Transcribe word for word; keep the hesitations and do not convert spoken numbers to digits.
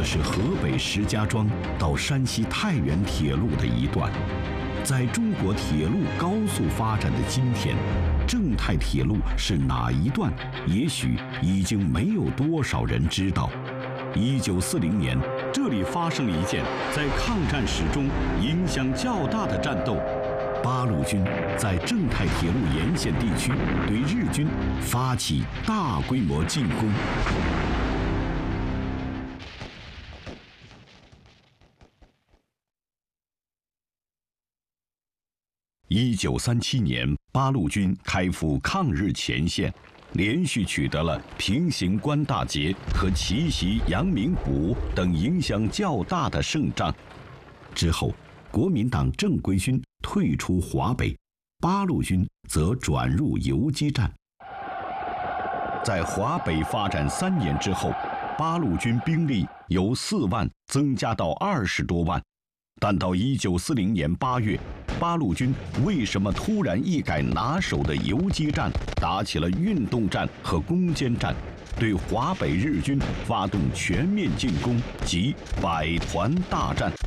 是河北石家庄到山西太原铁路的一段。在中国铁路高速发展的今天，郑太铁路是哪一段？也许已经没有多少人知道。一九四零年，这里发生了一件在抗战史中影响较大的战斗。八路军在郑太铁路沿线地区对日军发起大规模进攻。一九三七年，八路军开赴抗日前线，连续取得了平型关大捷和奇袭阳明谷等影响较大的胜仗。之后，国民党正规军退出华北，八路军则转入游击战。在华北发展三年之后，八路军兵力由四万增加到二十多万。但到一九四零年八月，八路军为什么突然一改拿手的游击战，打起了运动战和攻坚战，对华北日军发动全面进攻及百团大战？